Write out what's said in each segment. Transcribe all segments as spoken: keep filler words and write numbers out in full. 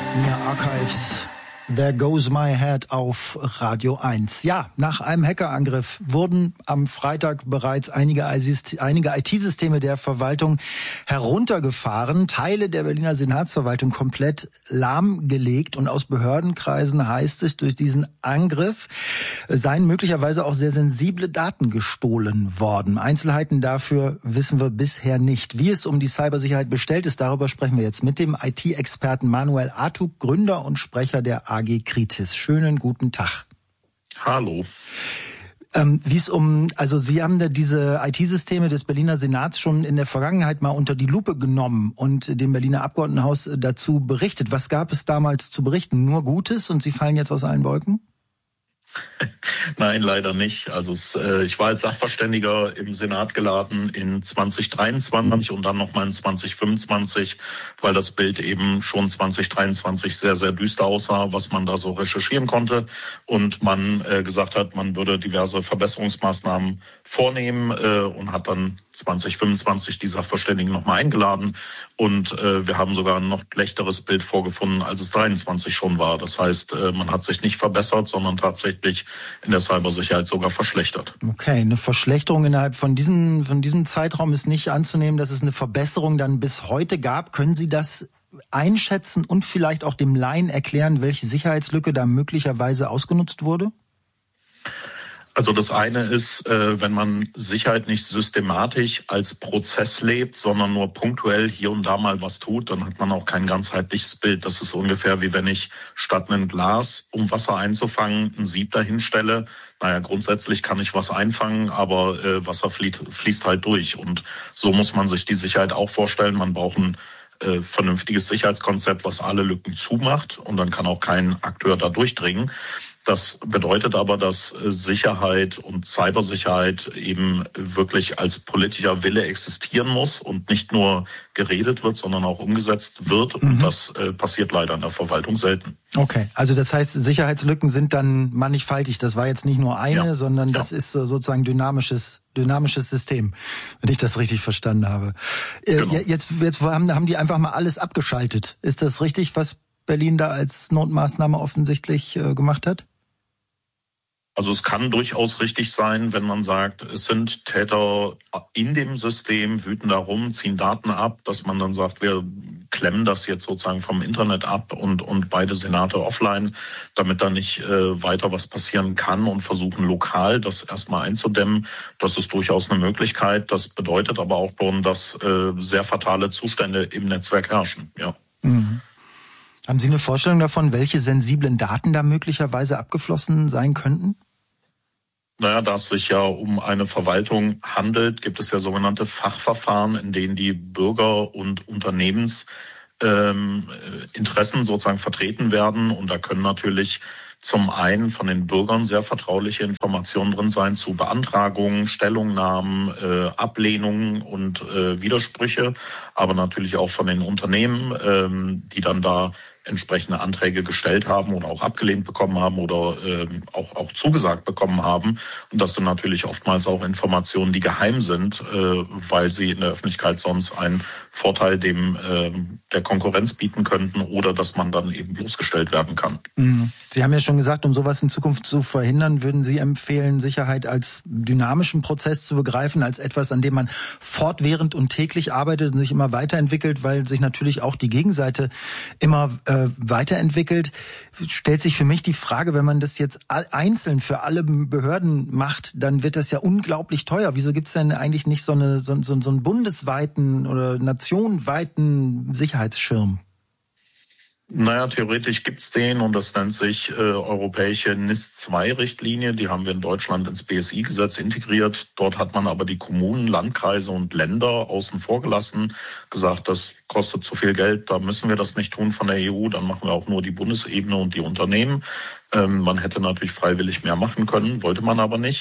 Mir Archives. There goes my head auf Radio eins. Ja, nach einem Hackerangriff wurden am Freitag bereits einige I T-Systeme der Verwaltung heruntergefahren, Teile der Berliner Senatsverwaltung komplett lahmgelegt und aus Behördenkreisen heißt es, durch diesen Angriff seien möglicherweise auch sehr sensible Daten gestohlen worden. Einzelheiten dafür wissen wir bisher nicht. Wie es um die Cybersicherheit bestellt ist, darüber sprechen wir jetzt mit dem I T-Experten Manuel Artug, Gründer und Sprecher der A G Kritis. Schönen guten Tag. Hallo. Ähm, wie es um, also Sie haben da diese I T-Systeme des Berliner Senats schon in der Vergangenheit mal unter die Lupe genommen und dem Berliner Abgeordnetenhaus dazu berichtet. Was gab es damals zu berichten? Nur Gutes und Sie fallen jetzt aus allen Wolken? Nein, leider nicht. Also es, äh, ich war als Sachverständiger im Senat geladen in zwanzig dreiundzwanzig und dann nochmal in zwanzig fünfundzwanzig, weil das Bild eben schon zwanzig dreiundzwanzig sehr, sehr düster aussah, was man da so recherchieren konnte. Und man äh, gesagt hat, man würde diverse Verbesserungsmaßnahmen vornehmen äh, und hat dann zwanzig fünfundzwanzig die Sachverständigen nochmal eingeladen. Und äh, wir haben sogar ein noch schlechteres Bild vorgefunden, als es dreiundzwanzig schon war. Das heißt, äh, man hat sich nicht verbessert, sondern tatsächlich in der Cybersicherheit sogar verschlechtert. Okay, eine Verschlechterung innerhalb von diesem, von diesem Zeitraum ist nicht anzunehmen, dass es eine Verbesserung dann bis heute gab. Können Sie das einschätzen und vielleicht auch dem Laien erklären, welche Sicherheitslücke da möglicherweise ausgenutzt wurde? Also das eine ist, wenn man Sicherheit nicht systematisch als Prozess lebt, sondern nur punktuell hier und da mal was tut, dann hat man auch kein ganzheitliches Bild. Das ist ungefähr wie wenn ich statt ein Glas, um Wasser einzufangen, ein Sieb dahin stelle. Naja, grundsätzlich kann ich was einfangen, aber äh, Wasser fließt, fließt halt durch. Und so muss man sich die Sicherheit auch vorstellen. Man braucht ein äh, vernünftiges Sicherheitskonzept, was alle Lücken zumacht. Und dann kann auch kein Akteur da durchdringen. Das bedeutet aber, dass Sicherheit und Cybersicherheit eben wirklich als politischer Wille existieren muss und nicht nur geredet wird, sondern auch umgesetzt wird. Mhm. Und das äh, passiert leider in der Verwaltung selten. Okay, also das heißt, Sicherheitslücken sind dann mannigfaltig. Das war jetzt nicht nur eine, ja. sondern das ja. ist sozusagen dynamisches dynamisches System, wenn ich das richtig verstanden habe. Genau. Äh, jetzt jetzt haben, haben die einfach mal alles abgeschaltet. Ist das richtig, was Berlin da als Notmaßnahme offensichtlich äh, gemacht hat? Also es kann durchaus richtig sein, wenn man sagt, es sind Täter in dem System, wüten da rum, ziehen Daten ab, dass man dann sagt, wir klemmen das jetzt sozusagen vom Internet ab und, und beide Senate offline, damit da nicht äh, weiter was passieren kann und versuchen lokal das erstmal einzudämmen. Das ist durchaus eine Möglichkeit. Das bedeutet aber auch schon, dass äh, sehr fatale Zustände im Netzwerk herrschen. Ja. Mhm. Haben Sie eine Vorstellung davon, welche sensiblen Daten da möglicherweise abgeflossen sein könnten? Naja, da es sich ja um eine Verwaltung handelt, gibt es ja sogenannte Fachverfahren, in denen die Bürger- und Unternehmensinteressen ähm, sozusagen vertreten werden. Und da können natürlich zum einen von den Bürgern sehr vertrauliche Informationen drin sein zu Beantragungen, Stellungnahmen, äh, Ablehnungen und äh, Widersprüche, aber natürlich auch von den Unternehmen, ähm, die dann da entsprechende Anträge gestellt haben oder auch abgelehnt bekommen haben oder ähm, auch, auch zugesagt bekommen haben. Und das sind natürlich oftmals auch Informationen, die geheim sind, äh, weil sie in der Öffentlichkeit sonst einen Vorteil dem äh, der Konkurrenz bieten könnten oder dass man dann eben bloßgestellt werden kann. Mhm. Sie haben ja schon gesagt, um sowas in Zukunft zu verhindern, würden Sie empfehlen, Sicherheit als dynamischen Prozess zu begreifen, als etwas, an dem man fortwährend und täglich arbeitet und sich immer weiterentwickelt, weil sich natürlich auch die Gegenseite immer äh, weiterentwickelt. Stellt sich für mich die Frage, wenn man das jetzt einzeln für alle Behörden macht, dann wird das ja unglaublich teuer. Wieso gibt es denn eigentlich nicht so, eine, so, so, so einen bundesweiten oder nationenweiten Sicherheitsschirm? Naja, theoretisch gibt's den und das nennt sich äh, europäische N I S zwei Richtlinie. Die haben wir in Deutschland ins B S I-Gesetz integriert. Dort hat man aber die Kommunen, Landkreise und Länder außen vor gelassen, gesagt, das kostet zu viel Geld, da müssen wir das nicht tun von der E U, dann machen wir auch nur die Bundesebene und die Unternehmen. Ähm, man hätte natürlich freiwillig mehr machen können, wollte man aber nicht.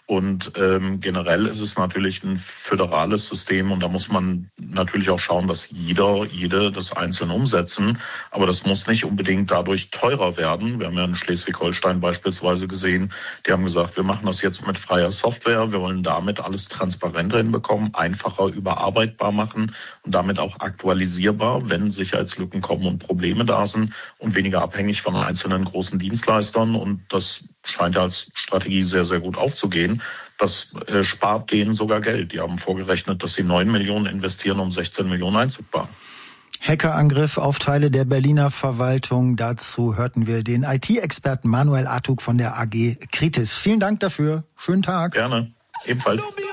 Und ähm, generell ist es natürlich ein föderales System und da muss man natürlich auch schauen, dass jeder, jede das einzeln umsetzen. Aber das muss nicht unbedingt dadurch teurer werden. Wir haben ja in Schleswig-Holstein beispielsweise gesehen, die haben gesagt, wir machen das jetzt mit freier Software. Wir wollen damit alles transparenter hinbekommen, einfacher überarbeitbar machen und damit auch aktualisierbar, wenn Sicherheitslücken kommen und Probleme da sind und weniger abhängig von einzelnen großen Dienstleistern. Und das scheint ja als Strategie sehr, sehr gut aufzugehen. Das äh, spart denen sogar Geld. Die haben vorgerechnet, dass sie neun Millionen investieren, um sechzehn Millionen einzusparen. Hackerangriff auf Teile der Berliner Verwaltung. Dazu hörten wir den I T-Experten Manuel Artug von der A G Kritis. Vielen Dank dafür. Schönen Tag. Gerne. Ebenfalls.